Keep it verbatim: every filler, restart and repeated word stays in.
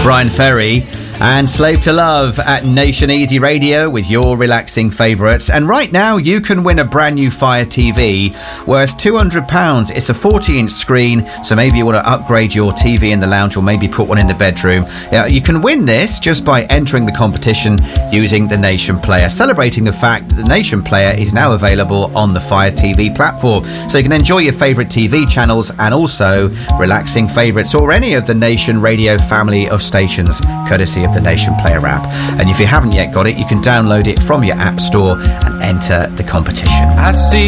Brian Ferry and Slave to Love at Nation Easy Radio with your relaxing favourites. And right now you can win a brand new Fire T V worth two hundred pounds. It's a forty inch screen, so maybe you want to upgrade your T V in the lounge or maybe put one in the bedroom. Uh, you can win this just by entering the competition using the Nation Player, celebrating the fact that the Nation Player is now available on the Fire T V platform. So you can enjoy your favourite T V channels and also relaxing favourites or any of the Nation Radio family of stations, courtesy of the Nation Player app. And if you haven't yet got it, you can download it from your app store and enter the competition. I see